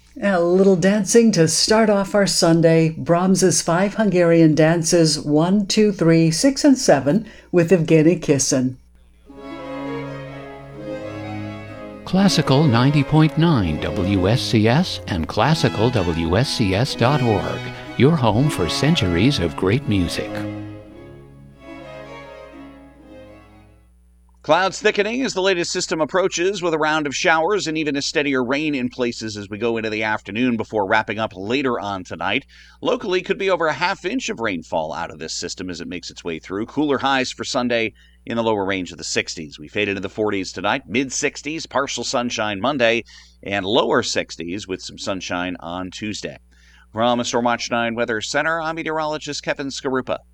A little dancing to start off our Sunday. Brahms's 5 Hungarian dances 1, 2, 3, 6, and 7 with Evgeny Kissin. Classical 90.9 WSCS and classicalwscs.org, your home for centuries of great music. Clouds thickening as the latest system approaches, with a round of showers and even a steadier rain in places as we go into the afternoon before wrapping up later on tonight. Locally, could be over a half-inch of rainfall out of this system as it makes its way through. Cooler highs for Sunday in the lower range of the 60s. We fade into the 40s tonight, mid-60s, partial sunshine Monday, and lower 60s with some sunshine on Tuesday. From the Storm Watch 9 Weather Center, I'm meteorologist Kevin Skarupa.